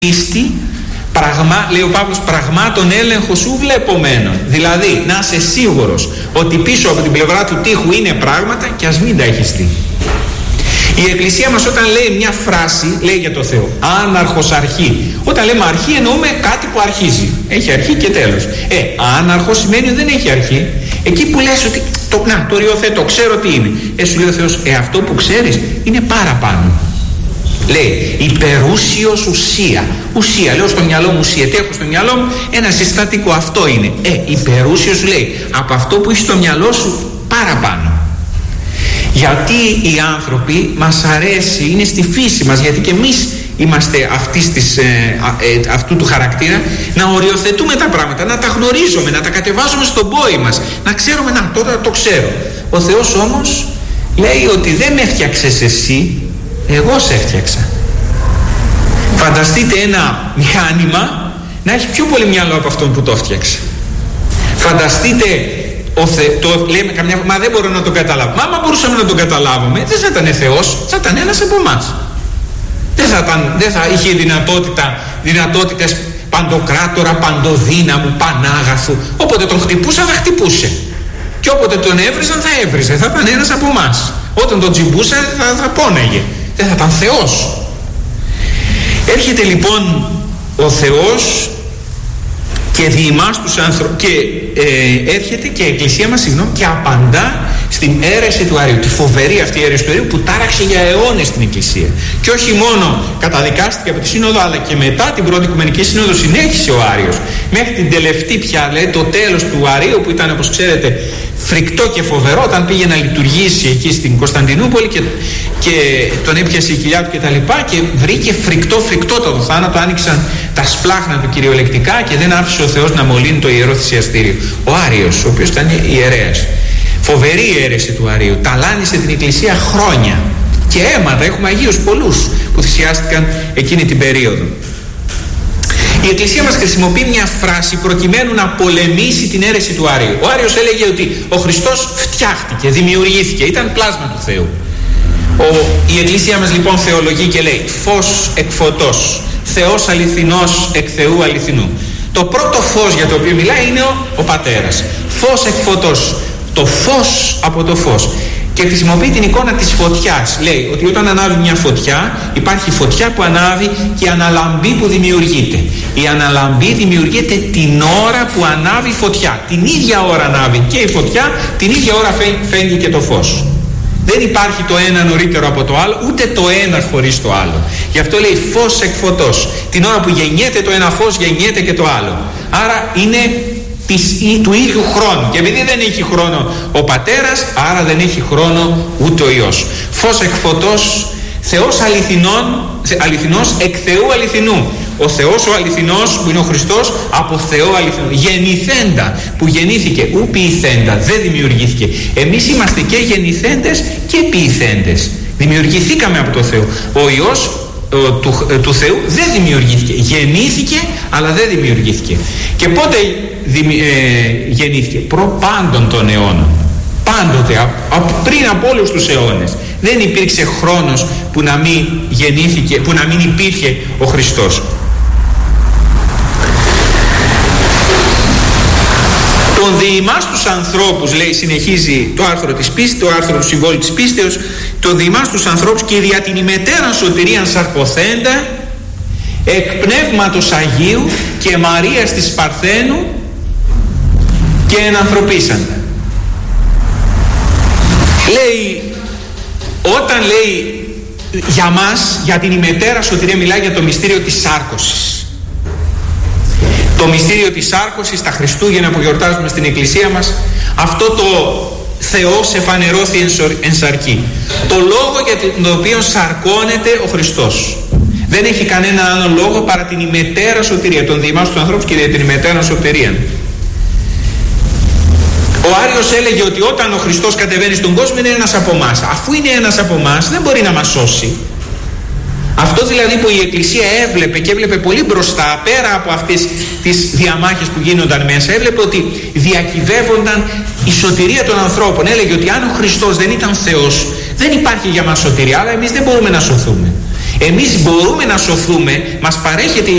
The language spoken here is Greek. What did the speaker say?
πίστη, λέει ο Παύλος, πραγμάτων έλεγχο σου βλεπομένων. Δηλαδή να είσαι σίγουρος ότι πίσω από την πλευρά του τοίχου είναι πράγματα και ας μην τα έχεις δει. Η Εκκλησία μας όταν λέει μια φράση, λέει για το Θεό, άναρχος αρχή. Όταν λέμε αρχή εννοούμε κάτι που αρχίζει. Έχει αρχή και τέλος. Άναρχος σημαίνει ότι δεν έχει αρχή. Εκεί που λες ότι το οριοθετώ, ξέρω τι είναι. Σου λέει ο Θεός, αυτό που ξέρεις είναι παραπάνω. Λέει υπερούσιος ουσία. Ουσία, λέω στο μυαλό μου ουσία. Τι έχω στο μυαλό μου? Ένα συστατικό, αυτό είναι. Υπερούσιος λέει από αυτό που έχει στο μυαλό σου παραπάνω. Γιατί οι άνθρωποι μας αρέσει, είναι στη φύση μας, γιατί και εμείς είμαστε αυτού του χαρακτήρα, να οριοθετούμε τα πράγματα, να τα γνωρίζουμε, να τα κατεβάζουμε στον πόη μας, να ξέρουμε, τώρα το ξέρω. Ο Θεός όμως λέει ότι δεν με έφτιαξες εσύ, εγώ σε έφτιαξα. Φανταστείτε ένα μηχάνημα να έχει πιο πολύ μυαλό από αυτόν που το έφτιαξε. Φανταστείτε, λέμε καμιά φορά, μα δεν μπορώ να τον καταλάβω. Μα άμα μπορούσαμε να τον καταλάβουμε, δεν θα ήταν Θεός, θα ήταν ένας από εμάς. Δεν θα είχε δυνατότητες παντοκράτορα, παντοδύναμου, πανάγαθου. Όποτε τον χτυπούσαν θα χτυπούσε. Και όποτε τον έβριζαν θα έβριζε. Θα ήταν ένας από εμάς. Όταν τον τσιμπούσαν θα πόνεγε. Δεν θα ήταν Θεός. Έρχεται λοιπόν ο Θεός και διημάς τους ανθρώπους, και έρχεται και η Εκκλησία μας και απαντά στην αίρεση του Αρείου, τη φοβερή αυτή η αίρεση του Αρείου που τάραξε για αιώνες την Εκκλησία. Και όχι μόνο καταδικάστηκε από τη Σύνοδο, αλλά και μετά την Πρώτη Οικουμενική Σύνοδο συνέχισε ο Άριος μέχρι την τελευταία πια, λέει, το τέλος του Αρείου, που ήταν, όπως ξέρετε, φρικτό και φοβερό, όταν πήγε να λειτουργήσει εκεί στην Κωνσταντινούπολη και τον έπιασε η κοιλιά του και τα λοιπά, και βρήκε φρικτό το θάνατο. Άνοιξαν τα σπλάχνα του κυριολεκτικά και δεν άφησε ο Θεός να μολύνει το Ιερό Θυσιαστήριο. Ο Άριος, ο οποίος ήταν ιερέας. Φοβερή η αίρεση του Αρείου, ταλάνισε την Εκκλησία χρόνια και αίματα. Έχουμε Αγίους πολλούς που θυσιάστηκαν εκείνη την περίοδο. Η Εκκλησία μας χρησιμοποιεί μια φράση προκειμένου να πολεμήσει την αίρεση του Αρείου. Ο Άριος έλεγε ότι ο Χριστός φτιάχτηκε, δημιουργήθηκε, ήταν πλάσμα του Θεού. Η Εκκλησία μας λοιπόν θεολογεί και λέει φως εκ φωτός, Θεός αληθινός εκ Θεού αληθινού. Το πρώτο φως για το οποίο μιλάει είναι ο Πατέρας. Φως εκ φωτός, το φως από το φως. Και χρησιμοποιεί την εικόνα της φωτιάς. Λέει ότι όταν ανάβει μια φωτιά, υπάρχει φωτιά που ανάβει και αναλαμπή που δημιουργείται. Η αναλαμπή δημιουργείται την ώρα που ανάβει η φωτιά. Την ίδια ώρα ανάβει και η φωτιά, την ίδια ώρα φαίνει και το φως. Δεν υπάρχει το ένα νωρίτερο από το άλλο, ούτε το ένα χωρίς το άλλο. Γι' αυτό λέει φως εκ φωτός. Την ώρα που γεννιέται το ένα φως, γεννιέται και το άλλο. Άρα είναι του ίδιου χρόνου. Και επειδή δεν έχει χρόνο ο Πατέρας, άρα δεν έχει χρόνο ούτε ο Υιός. Φως εκ φωτός, Θεός αληθινός εκ Θεού αληθινού. Ο Θεός ο αληθινός που είναι ο Χριστός από Θεό αληθινό. Γεννηθέντα που γεννήθηκε, ου ποιηθέντα, δεν δημιουργήθηκε. Εμείς είμαστε και γεννηθέντες και ποιηθέντες. Δημιουργηθήκαμε από το Θεό. Ο Υιός του Θεού δεν δημιουργήθηκε. Γεννήθηκε αλλά δεν δημιουργήθηκε. Και πότε γεννήθηκε? Προπάντων των αιώνων. Πάντοτε, πριν από όλους τους αιώνες. Δεν υπήρξε χρόνος που να μην γεννήθηκε, που να μην υπήρχε ο Χριστός. Τον διημάς τους ανθρώπους, λέει, συνεχίζει το άρθρο της πίστης, το άρθρο του συμβόλου της πίστεως, τον διημάς τους ανθρώπους και δια την ημετέραν σωτηρίαν σαρκοθέντα εκ πνεύματος Αγίου και Μαρίας της Παρθένου και ενανθρωπίσαντα. Λέει, όταν λέει για μας, για την ημετέρα σωτηρία, μιλάει για το μυστήριο της σάρκωσης. Το μυστήριο της σάρκωσης, τα Χριστούγεννα που γιορτάζουμε στην Εκκλησία μας, αυτό το Θεός εφανερώθη εν σαρκή. Το λόγο για τον οποίο σαρκώνεται ο Χριστός. Δεν έχει κανένα άλλο λόγο παρά την ημετέρα σωτηρία, τον διημάς του ανθρώπου και την ημετέρα σωτηρία. Ο Άριος έλεγε ότι όταν ο Χριστός κατεβαίνει στον κόσμο είναι ένας από εμάς. Αφού είναι ένας από εμάς δεν μπορεί να μας σώσει. Αυτό δηλαδή που η Εκκλησία έβλεπε και έβλεπε πολύ μπροστά, πέρα από αυτές τις διαμάχες που γίνονταν μέσα, έβλεπε ότι διακυβεύονταν η σωτηρία των ανθρώπων. Έλεγε ότι αν ο Χριστός δεν ήταν Θεός, δεν υπάρχει για μας σωτηρία, αλλά εμείς δεν μπορούμε να σωθούμε. Εμείς μπορούμε να σωθούμε, μας παρέχεται η